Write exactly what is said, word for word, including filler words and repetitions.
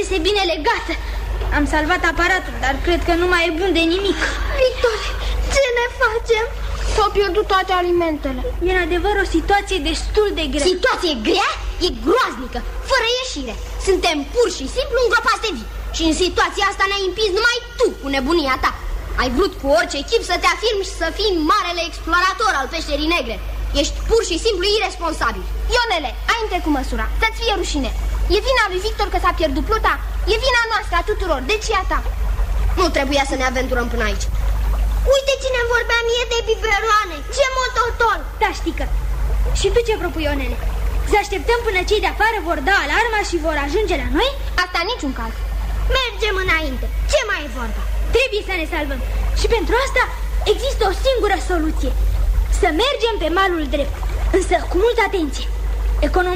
fusese bine legată. Am salvat aparatul, dar cred că nu mai e bun de nimic. Victor, ce ne facem? S-au pierdut toate alimentele. E în adevăr o situație destul de grea. Situație grea? E groaznică, fără ieșire. Suntem pur și simplu îngropați de vii. Și în situația asta ne-ai împins numai tu cu nebunia ta. Ai vrut cu orice chip să te afirmi și să fii marele explorator al peșterii negre. Ești pur și simplu irresponsabil. Ionele, ai întrecut măsura, să-ți fie rușine. E vina lui Victor că s-a pierdut pluta. E vina noastră a tuturor, deci e a ta. Nu trebuia să ne aventurăm până aici. Uite cine vorbea mie de biberoane. Ce mototol. Da, ștică. Și tu ce propui, Ionele? Să așteptăm până cei de afară vor da alarma și vor ajunge la noi? Asta în niciun caz. Mergem înainte. Ce mai e vorba? Trebuie să ne salvăm. Și pentru asta există o singură soluție. Să mergem pe malul drept, însă cu multă atenție. Economia